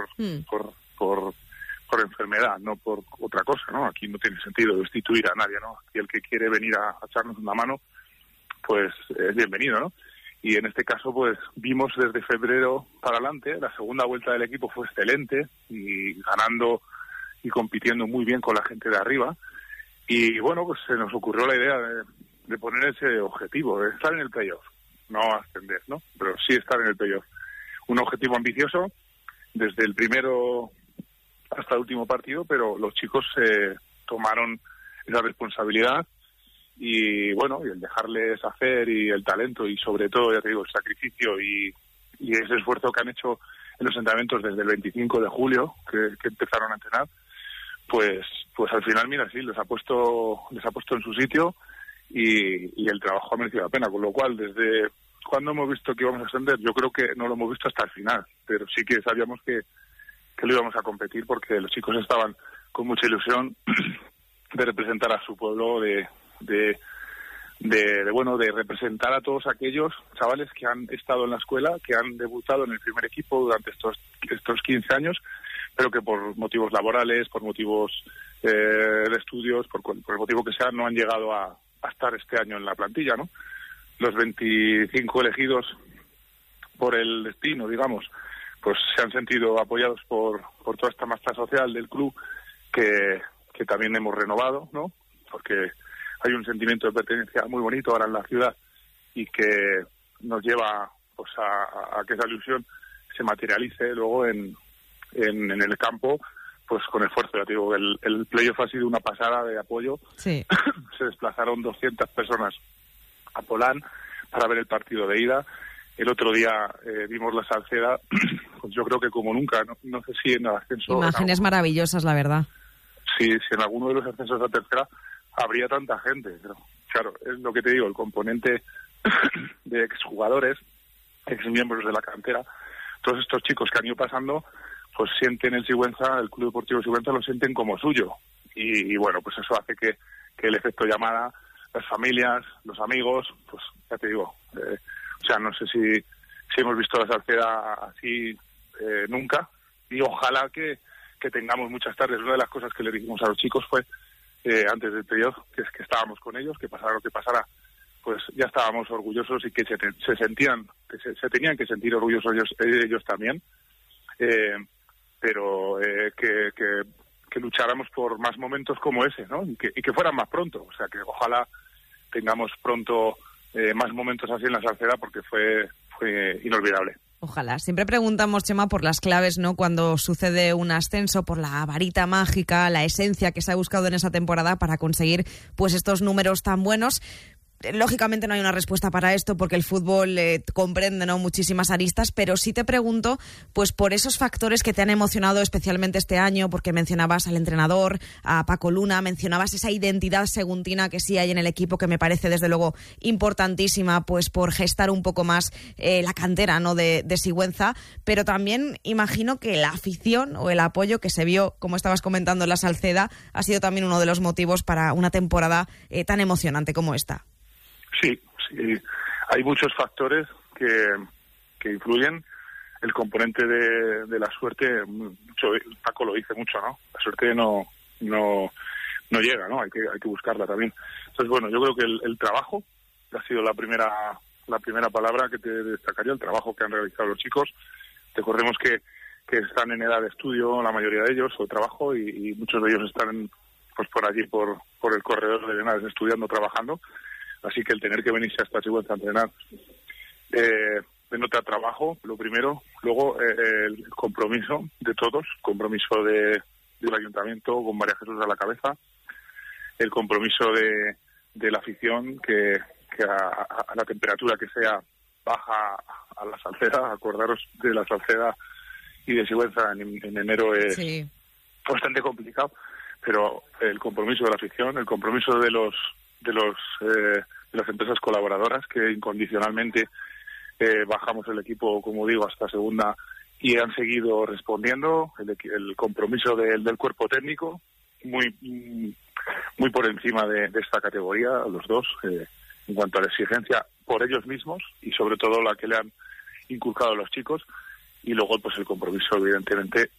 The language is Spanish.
por enfermedad, no por otra cosa, ¿no? Aquí no tiene sentido destituir a nadie, ¿no? Y el que quiere venir a echarnos una mano, pues es bienvenido, ¿no? Y en este caso, pues vimos desde febrero para adelante, la segunda vuelta del equipo fue excelente y ganando y compitiendo muy bien con la gente de arriba. Y bueno, pues se nos ocurrió la idea de poner ese objetivo, de estar en el playoff, no ascender, ¿no? Pero sí estar en el playoff. Un objetivo ambicioso desde el primero hasta el último partido, pero los chicos tomaron esa responsabilidad y bueno, y el dejarles hacer y el talento y sobre todo, ya te digo, el sacrificio y ese esfuerzo que han hecho en los entrenamientos desde el 25 de julio que empezaron a entrenar, pues al final, mira, sí, les ha puesto en su sitio y el trabajo ha merecido la pena, con lo cual desde cuando hemos visto que íbamos a ascender, yo creo que no lo hemos visto hasta el final, pero sí que sabíamos que lo íbamos a competir porque los chicos estaban con mucha ilusión de representar a su pueblo, de representar a todos aquellos chavales que han estado en la escuela, que han debutado en el primer equipo durante estos 15 años, pero que por motivos laborales, por motivos de estudios, por el motivo que sea, no han llegado a estar este año en la plantilla, ¿no? Los 25 elegidos por el destino, digamos, pues se han sentido apoyados por toda esta masa social del club que también hemos renovado, ¿no? Porque hay un sentimiento de pertenencia muy bonito ahora en la ciudad y que nos lleva pues a que esa ilusión se materialice luego en el campo, pues con esfuerzo. Ya te digo, el playoff ha sido una pasada de apoyo. Sí. Se desplazaron 200 personas a Polán para ver el partido de ida. El otro día vimos la Salceda, pues yo creo que como nunca, no sé si en el ascenso... Imágenes maravillosas, la verdad. Sí, si en alguno de los ascensos a tercera habría tanta gente. Pero, claro, es lo que te digo, el componente de exjugadores, exmiembros de la cantera, todos estos chicos que han ido pasando, pues sienten el Sigüenza, el Club Deportivo Sigüenza lo sienten como suyo. Y bueno, pues eso hace que el efecto llamada, las familias, los amigos, pues ya te digo... O sea, no sé si hemos visto la Salceda así nunca, y ojalá que tengamos muchas tardes. Una de las cosas que le dijimos a los chicos fue, antes del playoff, que es que estábamos con ellos, que pasara lo que pasara, pues ya estábamos orgullosos y que se sentían, que se tenían que sentir orgullosos ellos también, pero que lucháramos por más momentos como ese, ¿no? Y que fueran más pronto. O sea, que ojalá tengamos pronto más momentos así en la Salceda porque fue inolvidable. Ojalá. Siempre preguntamos, Chema, por las claves, ¿no? Cuando sucede un ascenso, por la varita mágica, la esencia que se ha buscado en esa temporada para conseguir pues estos números tan buenos. Lógicamente no hay una respuesta para esto porque el fútbol comprende, ¿no?, muchísimas aristas, pero sí te pregunto pues por esos factores que te han emocionado especialmente este año, porque mencionabas al entrenador, a Paco Luna, mencionabas esa identidad seguntina que sí hay en el equipo, que me parece desde luego importantísima pues por gestar un poco más la cantera, ¿no?, de Sigüenza, pero también imagino que la afición o el apoyo que se vio, como estabas comentando, en la Salceda, ha sido también uno de los motivos para una temporada tan emocionante como esta. Sí, hay muchos factores que influyen. El componente de la suerte, Paco lo dice mucho, ¿no? La suerte no llega, ¿no? Hay que buscarla también. Entonces, bueno, yo creo que el trabajo ha sido la primera palabra que te destacaría, el trabajo que han realizado los chicos. Recordemos que están en edad de estudio, la mayoría de ellos, o trabajo, y muchos de ellos están pues por allí, por el corredor de Henares, estudiando, trabajando. Así que el tener que venirse hasta Sigüenza a entrenar denota trabajo, lo primero. Luego el compromiso de todos, compromiso del ayuntamiento con María Jesús a la cabeza, el compromiso de la afición que a la temperatura que sea baja a la Salceda. Acordaros de la Salceda y de Sigüenza en enero es bastante complicado, pero el compromiso de la afición, el compromiso de las empresas colaboradoras que incondicionalmente bajamos el equipo, como digo, hasta segunda y han seguido respondiendo, el compromiso del cuerpo técnico muy por encima de esta categoría, los dos, en cuanto a la exigencia por ellos mismos y sobre todo la que le han inculcado a los chicos, y luego pues el compromiso evidentemente